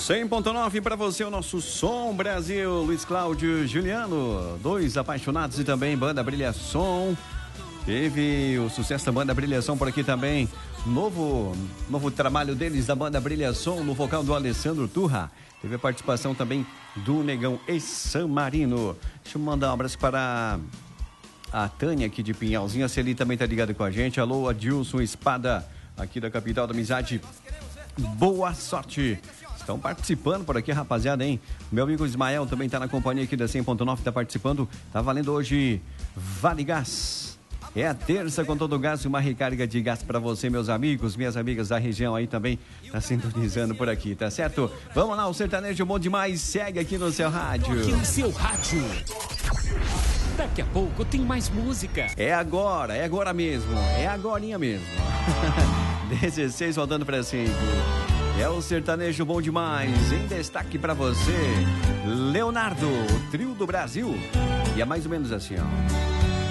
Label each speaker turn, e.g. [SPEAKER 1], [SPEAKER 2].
[SPEAKER 1] 100.9 para você, o nosso Som Brasil, Luiz Cláudio, Juliano, dois apaixonados e também Banda Brilha Som. Teve o sucesso da Banda Brilha Som por aqui também. Novo trabalho deles, da Banda Brilha Som, no vocal do Alessandro Turra. Teve a participação também do Negão e San Marino. Deixa eu mandar um abraço para a Tânia aqui de Pinhalzinho. A Celi também tá ligada com a gente. Alô, Adilson Espada, aqui da capital da amizade. Boa sorte. Estão participando por aqui, rapaziada, hein? Meu amigo Ismael também tá na companhia aqui da 100.9, tá participando. Tá valendo hoje Vale Gás. É a terça com todo o gás e uma recarga de gás para você, meus amigos, minhas amigas da região aí também. Tá sintonizando por aqui, tá certo? Vamos lá, o sertanejo bom demais segue aqui no seu rádio.
[SPEAKER 2] Aqui no seu rádio. Daqui a pouco tem mais música.
[SPEAKER 1] É agora mesmo. É agorinha mesmo. 16 voltando para 5. É o sertanejo bom demais. Em destaque para você, Leonardo, o trio do Brasil. E é mais ou menos assim, ó.